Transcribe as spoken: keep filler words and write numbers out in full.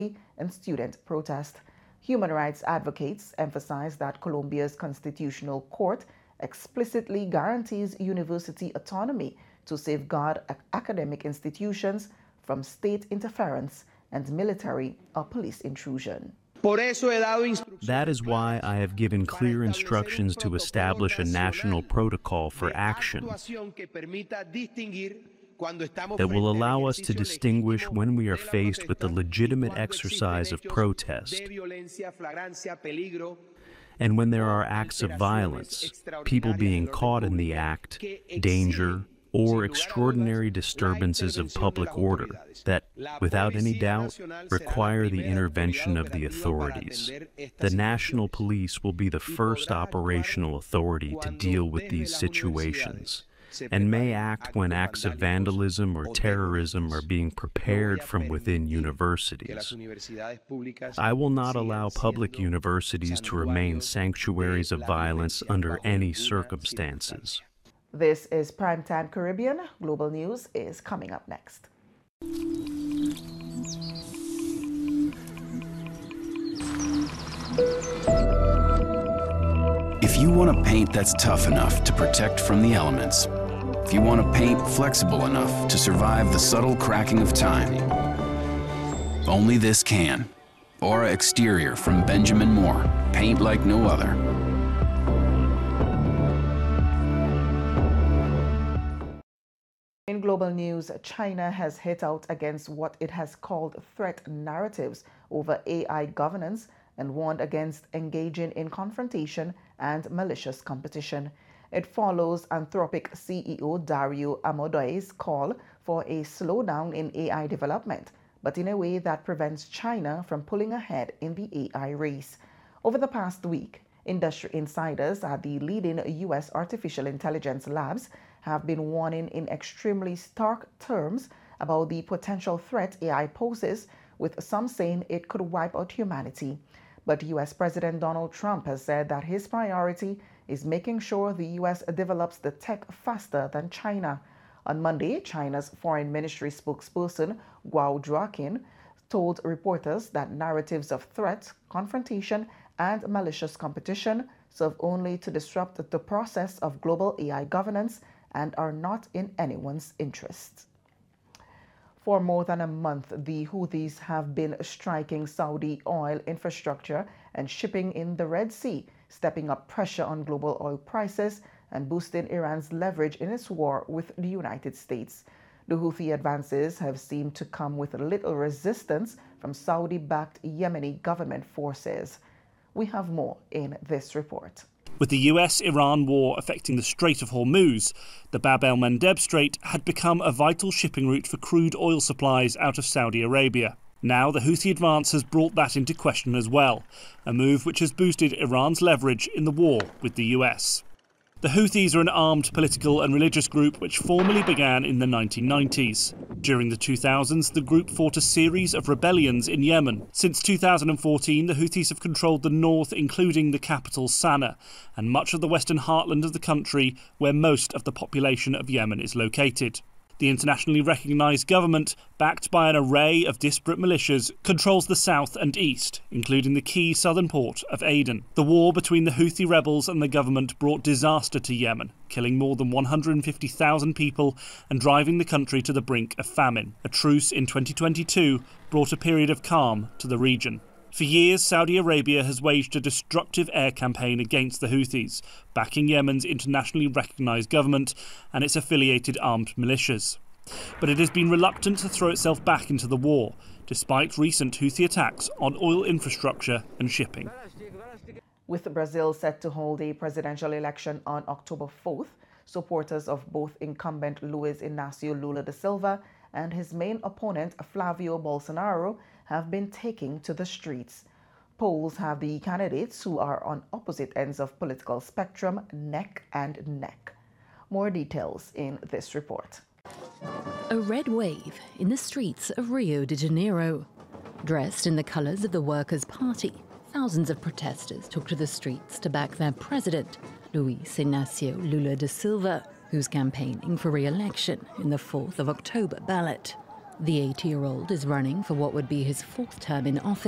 and student protest. Human rights advocates emphasize that Colombia's constitutional court explicitly guarantees university autonomy to safeguard academic institutions from state interference and military or police intrusion. That is why I have given clear instructions to establish a national protocol for action that will allow us to distinguish when we are faced with the legitimate exercise of protest and when there are acts of violence, people being caught in the act, danger, or extraordinary disturbances of public order that, without any doubt, require the intervention of the authorities. The National Police will be the first operational authority to deal with these situations, and may act when acts of vandalism or terrorism are being prepared from within universities. I will not allow public universities to remain sanctuaries of violence under any circumstances. This is Primetime Caribbean. Global News is coming up next. If you want a paint that's tough enough to protect from the elements, if you want a paint flexible enough to survive the subtle cracking of time, only this can. Aura Exterior from Benjamin Moore. Paint like no other. In global news, China has hit out against what it has called threat narratives over A I governance and warned against engaging in confrontation and malicious competition. It follows Anthropic C E O Dario Amodei's call for a slowdown in A I development, but in a way that prevents China from pulling ahead in the A I race. Over the past week, industry insiders at the leading U S artificial intelligence labs have been warning in extremely stark terms about the potential threat A I poses, with some saying it could wipe out humanity. But U S President Donald Trump has said that his priority is making sure the U S develops the tech faster than China. On Monday, China's Foreign Ministry spokesperson Guo Zhuoqin told reporters that narratives of threat, confrontation, and malicious competition serve only to disrupt the process of global A I governance and are not in anyone's interest. For more than a month, the Houthis have been striking Saudi oil infrastructure and shipping in the Red Sea, stepping up pressure on global oil prices and boosting Iran's leverage in its war with the United States. The Houthi advances have seemed to come with little resistance from Saudi-backed Yemeni government forces. We have more in this report. With the U S Iran war affecting the Strait of Hormuz, the Bab el-Mandeb Strait had become a vital shipping route for crude oil supplies out of Saudi Arabia. Now the Houthi advance has brought that into question as well, a move which has boosted Iran's leverage in the war with the U S. The Houthis are an armed political and religious group which formally began in the nineteen nineties. During the two thousands, the group fought a series of rebellions in Yemen. Since two thousand fourteen, the Houthis have controlled the north, including the capital Sana'a, and much of the western heartland of the country, where most of the population of Yemen is located. The internationally recognised government, backed by an array of disparate militias, controls the south and east, including the key southern port of Aden. The war between the Houthi rebels and the government brought disaster to Yemen, killing more than one hundred fifty thousand people and driving the country to the brink of famine. A truce in twenty twenty-two brought a period of calm to the region. For years, Saudi Arabia has waged a destructive air campaign against the Houthis, backing Yemen's internationally recognised government and its affiliated armed militias. But it has been reluctant to throw itself back into the war, despite recent Houthi attacks on oil infrastructure and shipping. With Brazil set to hold a presidential election on October fourth, supporters of both incumbent Luiz Inácio Lula da Silva and his main opponent Flávio Bolsonaro have been taking to the streets. Polls have the candidates, who are on opposite ends of political spectrum, neck and neck. More details in this report. A red wave in the streets of Rio de Janeiro. Dressed in the colours of the Workers' Party, thousands of protesters took to the streets to back their president, Luiz Inácio Lula da Silva, who's campaigning for re-election in the fourth of October ballot. The eighty-year-old is running for what would be his fourth term in office.